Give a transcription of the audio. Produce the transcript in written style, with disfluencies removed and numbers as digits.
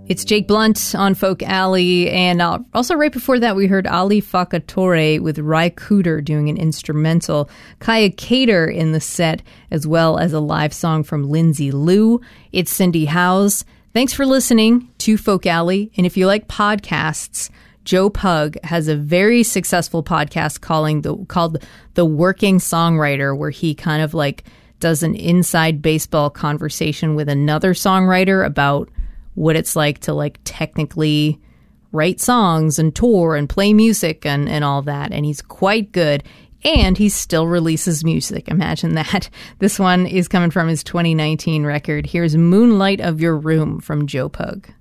It's Jake Blunt on Folk Alley, and also right before that we heard Ali Fakatore with Rai Cooder doing an instrumental, Kaya Cater in the set, as well as a live song from Lindsay Lou. It's Cindy Howes. Thanks for listening to Folk Alley, and if you like podcasts, Joe Pug has a very successful podcast called The Working Songwriter, where he kind of like does an inside baseball conversation with another songwriter about what it's like to like technically write songs and tour and play music and all that. And he's quite good. And he still releases music. Imagine that. This one is coming from his 2019 record. Here's Moonlight of Your Room from Joe Pug.